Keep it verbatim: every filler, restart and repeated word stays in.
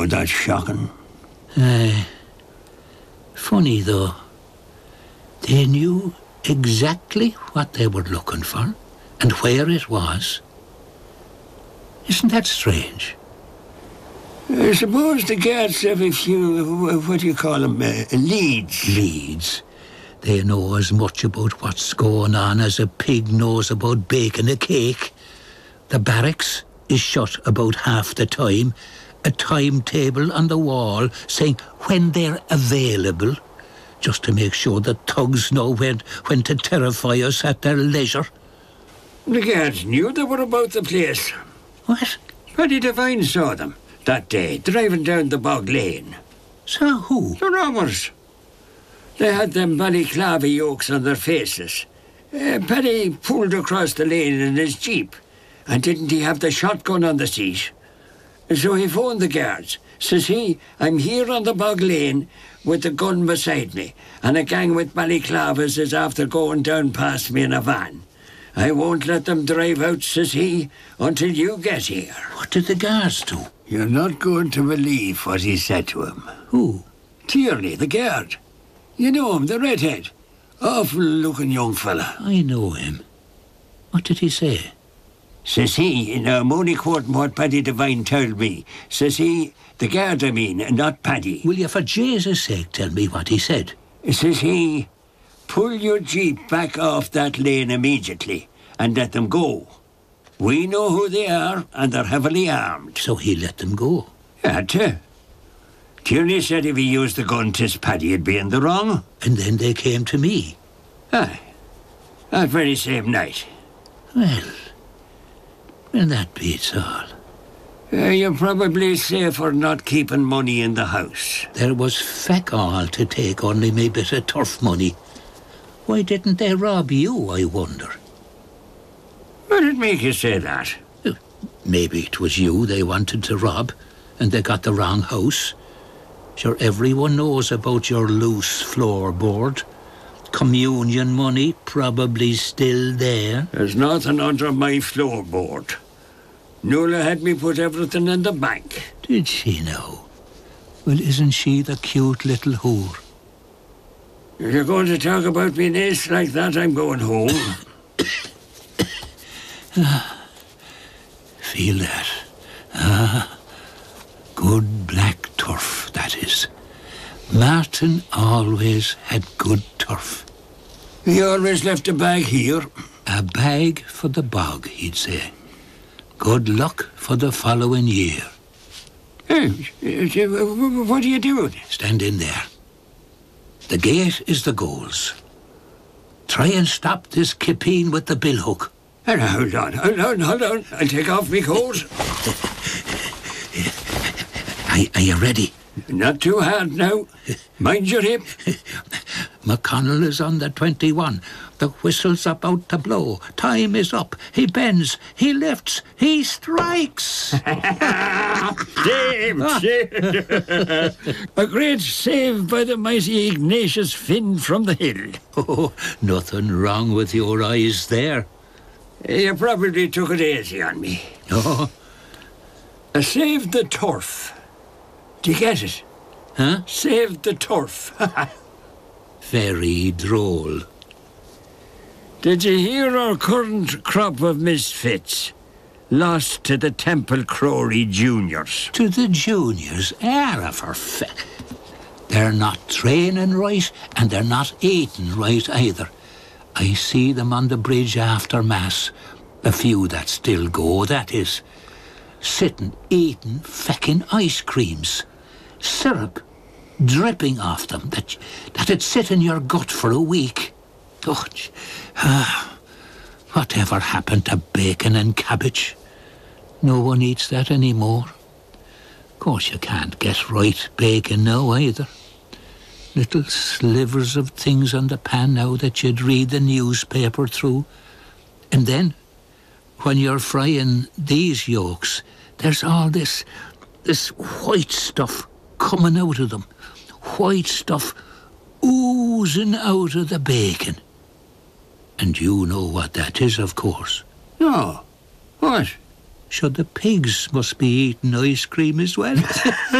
Oh, that's shocking. Aye. Funny, though. They knew exactly what they were looking for and where it was. Isn't that strange? I suppose the guards have a few, what do you call them, uh, leads. Leads. They know as much about what's going on as a pig knows about baking a cake. The barracks is shut about half the time. A timetable on the wall saying when they're available, just to make sure the thugs know when, when to terrify us at their leisure. The guards knew they were about the place. What? Paddy Devine saw them that day, driving down the bog lane. So who? The robbers. They had them balaclava yokes on their faces. Uh, Paddy pulled across the lane in his jeep, and didn't he have the shotgun on the seat? So he phoned the guards. Says he, I'm here on the bog lane with the gun beside me, and a gang with balaclavas is after going down past me in a van. I won't let them drive out, says he, until you get here. What did the guards do? You're not going to believe what he said to him. Who? Tierney, the guard. You know him, the redhead. Awful-looking young fella. I know him. What did he say? Says he, now I'm only quoting what Paddy Devine told me. Says he, the guard I mean, not Paddy. Will you for Jesus' sake tell me what he said? Says he, pull your jeep back off that lane immediately and let them go. We know who they are and they're heavily armed. So he let them go? Had to. Tierney said if he used the gun, tis Paddy'd be in the wrong. And then they came to me? Aye. That very same night. Well, well, that beats all. Uh, you're probably safer not keeping money in the house. There was feck all to take only me bit of turf money. Why didn't they rob you, I wonder? What did make you say that? Maybe it was you they wanted to rob, and they got the wrong house. Sure, everyone knows about your loose floorboard. Communion money probably still there. There's nothing under my floorboard. Nuala had me put everything in the bank. Did she now? Well, isn't she the cute little whore? If you're going to talk about me niece like that, I'm going home. Feel that? Ah, good black turf, that is. Martin always had good turf. He always left a bag here. A bag for the bog, he'd say. Good luck for the following year. Hey, what are you doing? Stand in there. The gate is the goals. Try and stop this kippeen with the billhook. Hold on, hold on, hold on. I'll take off my coat. Are, are you ready? Not too hard now. Mind your hip. McConnell is on the twenty-one. The whistle's about to blow. Time is up. He bends. He lifts. He strikes. Save, save. A great save by the mighty Ignatius Finn from the hill. Oh, nothing wrong with your eyes there. You probably took it easy on me. Oh. I saved the turf. Do you get it? Huh? Saved the turf. Very droll. Did you hear our current crop of misfits? Lost to the Temple Crowley Juniors. To the juniors? Ah, for fe... They're not training right, and they're not eating right either. I see them on the bridge after Mass. A few that still go, that is. Sitting, eating feckin' ice creams. Syrup dripping off them, that, that'd sit in your gut for a week. Oh, ah, whatever happened to bacon and cabbage? No one eats that anymore. Of course, you can't get right bacon now either. Little slivers of things on the pan now that you'd read the newspaper through. And then, when you're frying these yolks, there's all this, this white stuff coming out of them. White stuff oozing out of the bacon. And you know what that is, of course. No. What? Sure, the pigs must be eating ice cream as well.